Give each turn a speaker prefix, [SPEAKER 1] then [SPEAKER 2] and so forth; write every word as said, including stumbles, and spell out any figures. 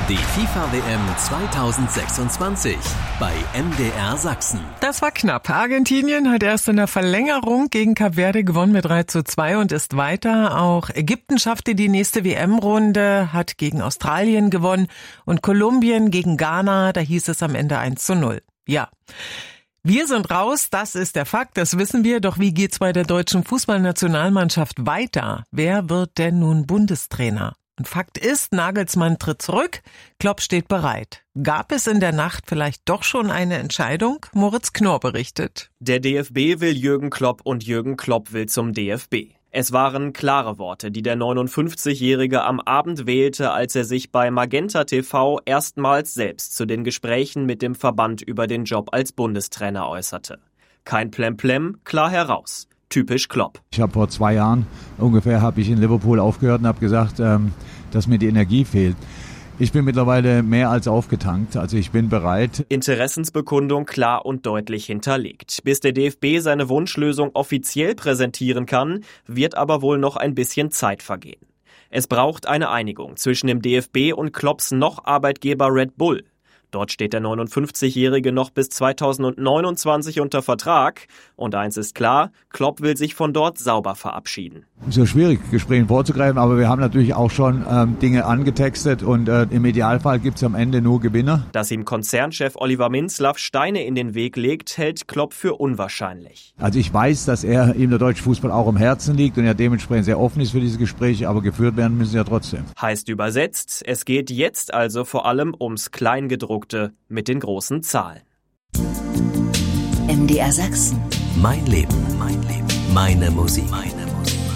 [SPEAKER 1] Die FIFA-W M zweitausendsechsundzwanzig bei M D R Sachsen.
[SPEAKER 2] Das war knapp. Argentinien hat erst in der Verlängerung gegen Kap Verde gewonnen mit drei zu zwei und ist weiter. Auch Ägypten schaffte die nächste W M-Runde, hat gegen Australien gewonnen und Kolumbien gegen Ghana, da hieß es am Ende eins zu null. Ja. Wir sind raus, das ist der Fakt, das wissen wir. Doch wie geht's bei der deutschen Fußballnationalmannschaft weiter? Wer wird denn nun Bundestrainer? Und Fakt ist, Nagelsmann tritt zurück, Klopp steht bereit. Gab es in der Nacht vielleicht doch schon eine Entscheidung? Moritz Knorr berichtet.
[SPEAKER 3] Der D F B will Jürgen Klopp und Jürgen Klopp will zum D F B. Es waren klare Worte, die der neunundfünfzigjährige am Abend wählte, als er sich bei Magenta T V erstmals selbst zu den Gesprächen mit dem Verband über den Job als Bundestrainer äußerte. Kein Plemplem, klar heraus. Typisch Klopp.
[SPEAKER 4] Ich habe vor zwei Jahren ungefähr habe ich in Liverpool aufgehört und habe gesagt, ähm, dass mir die Energie fehlt. Ich bin mittlerweile mehr als aufgetankt, also ich bin bereit.
[SPEAKER 3] Interessensbekundung klar und deutlich hinterlegt. Bis der D F B seine Wunschlösung offiziell präsentieren kann, wird aber wohl noch ein bisschen Zeit vergehen. Es braucht eine Einigung zwischen dem D F B und Klopps noch Arbeitgeber Red Bull. Dort steht der neunundfünfzigjährige noch bis zweitausendneunundzwanzig unter Vertrag. Und eins ist klar, Klopp will sich von dort sauber verabschieden.
[SPEAKER 4] Es ist ja schwierig, Gesprächen vorzugreifen, aber wir haben natürlich auch schon ähm, Dinge angetextet und äh, im Idealfall gibt es am Ende nur Gewinner.
[SPEAKER 3] Dass ihm Konzernchef Oliver Minzlaff Steine in den Weg legt, hält Klopp für unwahrscheinlich.
[SPEAKER 4] Also ich weiß, dass er ihm der deutsche Fußball auch am Herzen liegt und er dementsprechend sehr offen ist für diese Gespräche, aber geführt werden müssen sie ja trotzdem.
[SPEAKER 3] Heißt übersetzt, es geht jetzt also vor allem ums Kleingedruckte mit den großen Zahlen.
[SPEAKER 1] M D R Sachsen. Mein Leben, mein Leben, meine Musik, meine